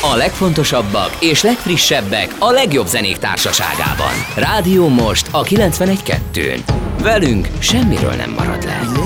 A legfontosabbak és legfrissebbek a legjobb zenék társaságában. Rádió Most a 91.2-n. Velünk semmiről nem marad le.